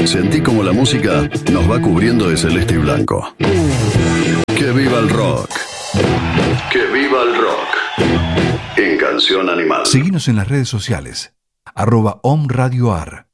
Sentí como la música nos va cubriendo de celeste y blanco. ¡Que viva el rock! ¡Que viva el rock! En Canción Animal. Seguinos en las redes sociales @omradioar.